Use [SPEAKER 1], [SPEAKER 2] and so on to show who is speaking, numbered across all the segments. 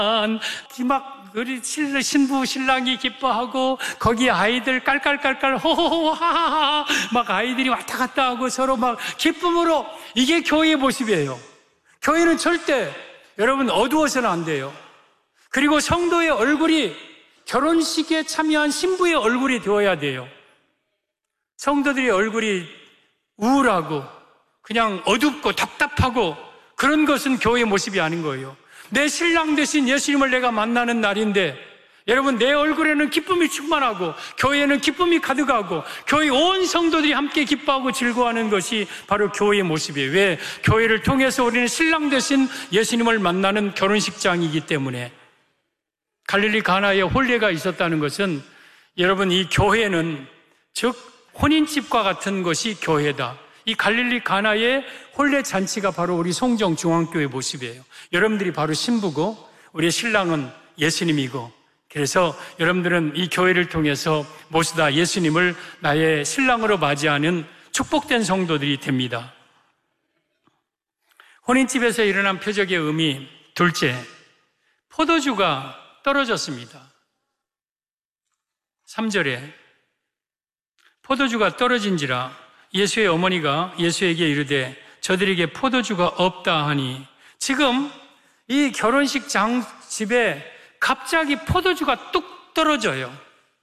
[SPEAKER 1] 막 우리 신부 신랑이 기뻐하고 거기 아이들 깔깔깔깔 호호호 하하하 막 아이들이 왔다 갔다 하고 서로 막 기쁨으로, 이게 교회의 모습이에요. 교회는 절대 여러분 어두워서는 안 돼요. 그리고 성도의 얼굴이 결혼식에 참여한 신부의 얼굴이 되어야 돼요. 성도들의 얼굴이 우울하고 그냥 어둡고 답답하고 그런 것은 교회의 모습이 아닌 거예요. 내 신랑 되신 예수님을 내가 만나는 날인데, 여러분, 내 얼굴에는 기쁨이 충만하고 교회에는 기쁨이 가득하고 교회 온 성도들이 함께 기뻐하고 즐거워하는 것이 바로 교회의 모습이에요. 왜? 교회를 통해서 우리는 신랑 되신 예수님을 만나는 결혼식장이기 때문에. 갈릴리 가나에 혼례가 있었다는 것은, 여러분, 이 교회는 즉 혼인집과 같은 것이 교회다. 이 갈릴리 가나의 혼례 잔치가 바로 우리 송정 중앙교회 모습이에요. 여러분들이 바로 신부고 우리 신랑은 예수님이고, 그래서 여러분들은 이 교회를 통해서 모두 다 예수님을 나의 신랑으로 맞이하는 축복된 성도들이 됩니다. 혼인집에서 일어난 표적의 의미 둘째, 포도주가 떨어졌습니다. 3절에 포도주가 떨어진지라 예수의 어머니가 예수에게 이르되 저들에게 포도주가 없다 하니, 지금 이 결혼식 집에 갑자기 포도주가 뚝 떨어져요.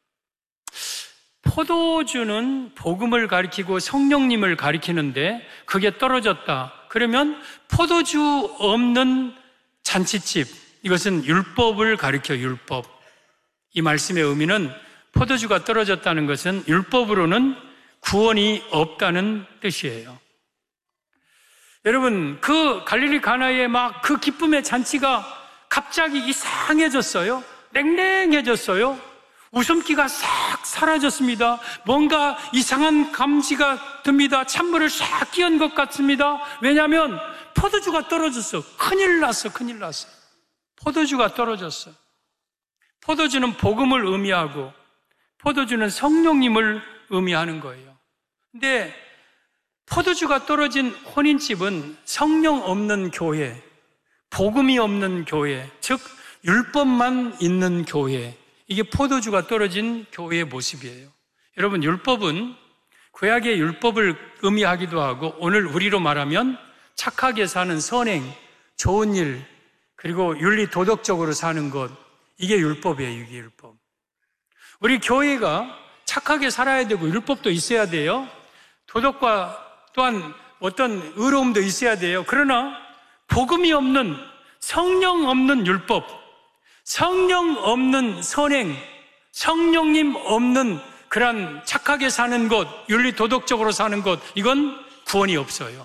[SPEAKER 1] 포도주는 복음을 가리키고 성령님을 가리키는데 그게 떨어졌다. 그러면 포도주 없는 잔치집, 이것은 율법을 가리켜요. 율법. 이 말씀의 의미는 포도주가 떨어졌다는 것은 율법으로는 구원이 없다는 뜻이에요. 여러분, 그 갈릴리 가나에 막 그 기쁨의 잔치가 갑자기 이상해졌어요. 냉랭해졌어요. 웃음기가 싹 사라졌습니다. 뭔가 이상한 감지가 듭니다. 찬물을 싹 끼얹은 것 같습니다. 왜냐하면 포도주가 떨어졌어. 큰일 났어. 포도주가 떨어졌어. 포도주는 복음을 의미하고 포도주는 성령님을 의미하는 거예요. 근데 포도주가 떨어진 혼인집은 성령 없는 교회, 복음이 없는 교회, 즉 율법만 있는 교회, 이게 포도주가 떨어진 교회의 모습이에요. 여러분, 율법은 구약의 율법을 의미하기도 하고 오늘 우리로 말하면 착하게 사는 선행, 좋은 일, 그리고 윤리 도덕적으로 사는 것, 이게 율법이에요. 이게 율법. 우리 교회가 착하게 살아야 되고 율법도 있어야 돼요. 도덕과 또한 어떤 의로움도 있어야 돼요. 그러나 복음이 없는, 성령 없는 율법, 성령 없는 선행, 성령님 없는 그런 착하게 사는 것, 윤리 도덕적으로 사는 것, 이건 구원이 없어요.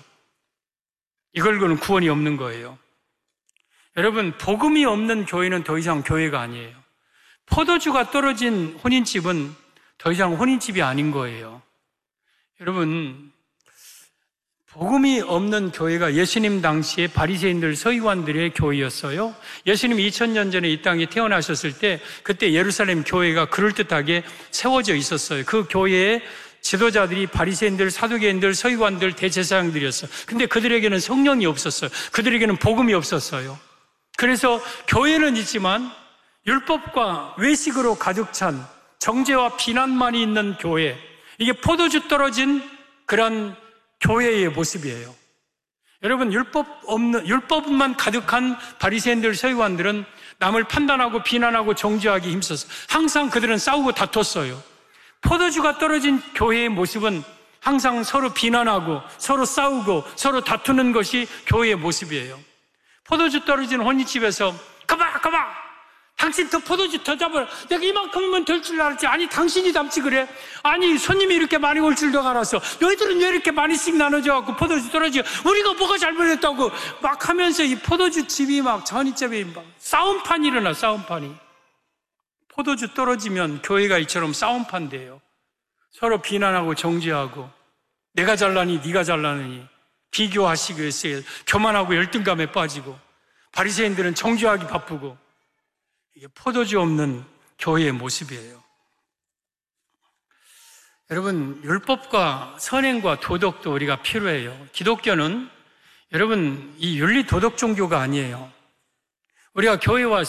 [SPEAKER 1] 이걸로는 구원이 없는 거예요. 여러분, 복음이 없는 교회는 더 이상 교회가 아니에요. 포도주가 떨어진 혼인집은 더 이상 혼인집이 아닌 거예요. 여러분, 복음이 없는 교회가 예수님 당시에 바리새인들, 서기관들의 교회였어요. 예수님이 2000년 전에 이 땅에 태어나셨을 때 그때 예루살렘 교회가 그럴듯하게 세워져 있었어요. 그 교회의 지도자들이 바리새인들, 사두개인들, 서기관들, 대제사장들이었어요. 근데 그들에게는 성령이 없었어요. 그들에게는 복음이 없었어요. 그래서 교회는 있지만 율법과 외식으로 가득 찬 정죄와 비난만이 있는 교회, 이게 포도주 떨어진 그런 교회의 모습이에요. 여러분, 율법만 가득한 바리새인들, 서기관들은 남을 판단하고 비난하고 정죄하기 힘써서 항상 그들은 싸우고 다퉜어요. 포도주가 떨어진 교회의 모습은 항상 서로 비난하고 서로 싸우고 서로 다투는 것이 교회의 모습이에요. 포도주 떨어진 혼인집에서 가봐! 당신 더 포도주 더 잡아라. 내가 이만큼이면 될 줄 알았지. 아니, 당신이 담지 그래. 아니, 손님이 이렇게 많이 올 줄도 알았어. 너희들은 왜 이렇게 많이씩 나눠줘갖고 포도주 떨어지고 우리가 뭐가 잘못했다고 막 하면서 이 포도주 집이 막 전이집이 막 싸움판이 일어나. 싸움판이. 포도주 떨어지면 교회가 이처럼 싸움판 돼요. 서로 비난하고 정죄하고 내가 잘나니 네가 잘나느니 비교하시기 위해서 교만하고 열등감에 빠지고, 바리새인들은 정죄하기 바쁘고, 이게 포도주 없는 교회의 모습이에요. 여러분, 율법과 선행과 도덕도 우리가 필요해요. 기독교는 여러분 이 윤리 도덕 종교가 아니에요. 우리가 교회 와서